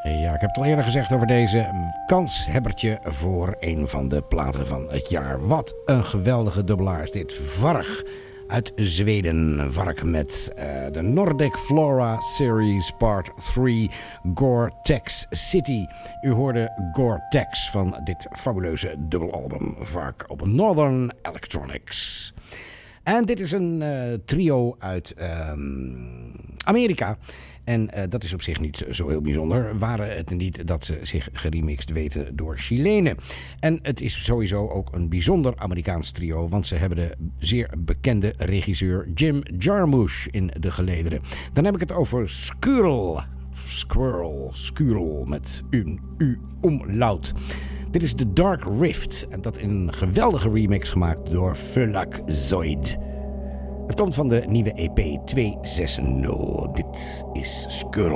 Ja, ik heb het al eerder gezegd over deze kanshebbertje voor een van de platen van het jaar. Wat een geweldige dubbelaar is dit. Varg uit Zweden. Varg met de Nordic Flora Series Part 3 Gore-Tex City. U hoorde Gore-Tex van dit fabuleuze dubbelalbum Varg op Northern Electronics. En dit is een trio uit Amerika. En dat is op zich niet zo heel bijzonder. Waren het niet dat ze zich geremixed weten door Chilenen. En het is sowieso ook een bijzonder Amerikaans trio. Want ze hebben de zeer bekende regisseur Jim Jarmusch in de gelederen. Dan heb ik het over Squirrel met een U-omlaut. Dit is The Dark Rift. En dat in een geweldige remix gemaakt door Fulak Zoid. Het komt van de nieuwe EP 260. Dit is Squirrel.